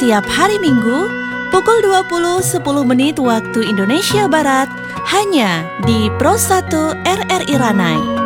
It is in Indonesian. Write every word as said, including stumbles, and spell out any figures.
setiap hari Minggu pukul dua puluh sepuluh menit waktu Indonesia Barat hanya di Pro satu R R I Ranai.